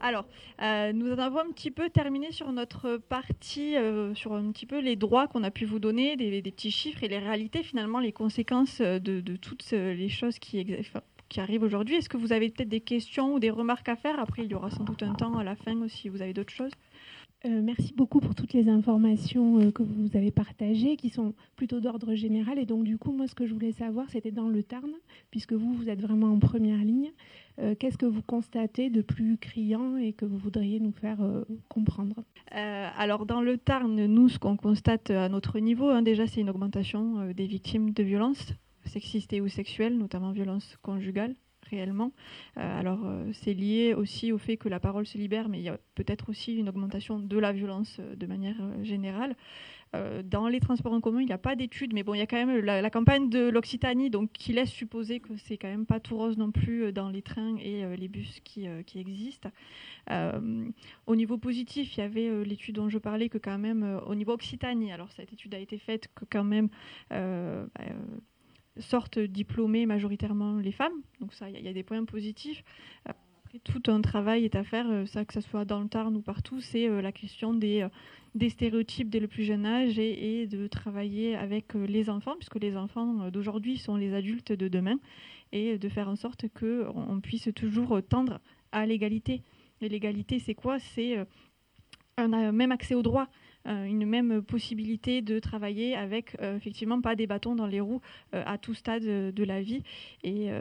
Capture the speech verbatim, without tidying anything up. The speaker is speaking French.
Alors, euh, nous en avons un petit peu terminé sur notre partie, euh, sur un petit peu les droits qu'on a pu vous donner, des, des petits chiffres et les réalités, finalement, les conséquences de, de toutes les choses qui, ex- qui arrivent aujourd'hui. Est-ce que vous avez peut-être des questions ou des remarques à faire? Après, il y aura sans doute un temps à la fin si vous avez d'autres choses. Euh, merci beaucoup pour toutes les informations euh, que vous avez partagées, qui sont plutôt d'ordre général. Et donc, du coup, moi, ce que je voulais savoir, c'était dans le Tarn, puisque vous, vous êtes vraiment en première ligne. Euh, qu'est-ce que vous constatez de plus criant et que vous voudriez nous faire euh, comprendre? euh, Alors, dans le Tarn, nous, ce qu'on constate à notre niveau, hein, déjà, c'est une augmentation euh, des victimes de violences sexistes et ou sexuelles, notamment violences conjugales. Réellement. Euh, alors, euh, c'est lié aussi au fait que la parole se libère, mais il y a peut-être aussi une augmentation de la violence euh, de manière euh, générale. Euh, dans les transports en commun, il n'y a pas d'études, mais bon, il y a quand même la, la campagne de l'Occitanie, donc qui laisse supposer que c'est quand même pas tout rose non plus dans les trains et euh, les bus qui, euh, qui existent. Euh, au niveau positif, il y avait euh, l'étude dont je parlais, que quand même, euh, au niveau Occitanie, alors cette étude a été faite que quand même... Euh, bah, euh, sortent diplômées majoritairement les femmes, donc ça, il y, y a des points positifs. Euh, après, tout un travail est à faire, euh, ça, que ce soit dans le Tarn ou partout, c'est euh, la question des, euh, des stéréotypes dès le plus jeune âge et, et de travailler avec euh, les enfants, puisque les enfants euh, d'aujourd'hui sont les adultes de demain, et de faire en sorte qu'on on puisse toujours tendre à l'égalité. Et l'égalité, c'est quoi? C'est euh, un même accès aux droits, euh, une même possibilité de travailler avec, euh, effectivement, pas des bâtons dans les roues euh, à tout stade de la vie. Et, euh,